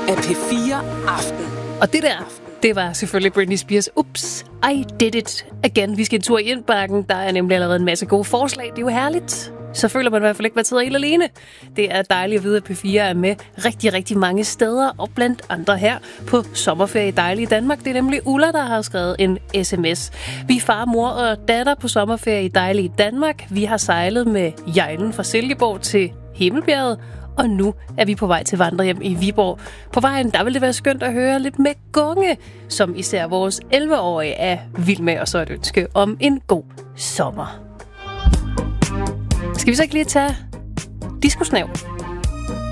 af P4 Aften. Og det der, det var selvfølgelig Britney Spears. Ups, I did it again. Vi skal en tur i indbakken. Der er nemlig allerede en masse gode forslag. Det er jo herligt. Så føler man i hvert fald ikke, at man sidder helt alene. Det er dejligt at vide, at P4 er med rigtig, rigtig mange steder. Og blandt andre her på sommerferie i dejlige Danmark. Det er nemlig Ulla, der har skrevet en sms. Vi er far, mor og datter på sommerferie i dejlige Danmark. Vi har sejlet med Jejlen fra Silkeborg til Himmelbjerget. Og nu er vi på vej til vandrehjem i Viborg. På vejen, der vil det være skønt at høre lidt med Gunge, som især vores 11-årige er vild med, og så et ønske om en god sommer. Skal vi så ikke lige tage diskusnav?